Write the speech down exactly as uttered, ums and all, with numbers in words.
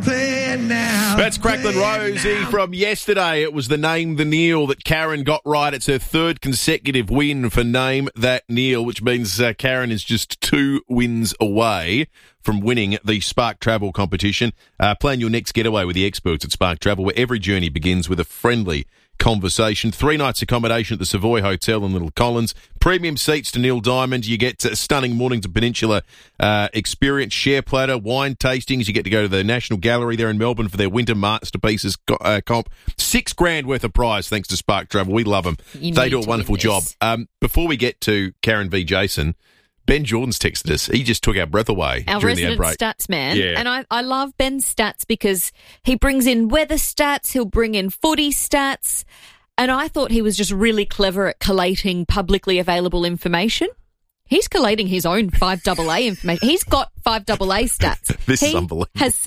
Play it now. That's Cracklin' Play it Rosie now. from yesterday. It was the Name the Neil that Karen got right. It's her third consecutive win for Name That Neil, which means uh, Karen is just two wins away from winning the Spark Travel competition. Uh, plan your next getaway with the experts at Spark Travel, where every journey begins with a friendly conversation. Three nights accommodation at the Savoy Hotel in Little Collins. Premium seats to Neil Diamond. You get a stunning Mornington Peninsula uh, experience, share platter, wine tastings. You get to go to the National Gallery there in Melbourne for their Winter Masterpieces co- uh, comp. Six grand worth of prize thanks to Spark Travel. We love them. You They need do a to wonderful win job. this. Um, before we get to Karen v. Jason, Ben Jordan's texted us. He just took our breath away Our during the ad resident break. stats man. Yeah. And I, I love Ben's stats because he brings in weather stats, he'll bring in footy stats, and I thought he was just really clever at collating publicly available information. He's collating his own five double A information. He's got five double A stats. This is he unbelievable. has